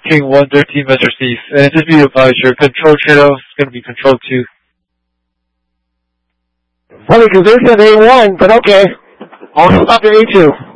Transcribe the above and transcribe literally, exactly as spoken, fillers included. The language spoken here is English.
King one, thirteen, Master Thief. And just be advised, your control channel is going to be controlled too. Funny, because they said A one, but okay. I'll stop at A two.